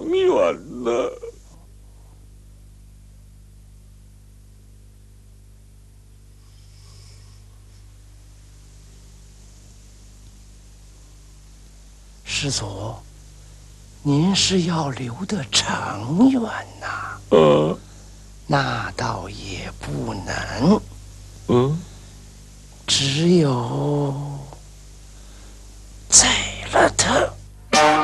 长远呢。 师祖，您是要留得长远呐？那倒也不能。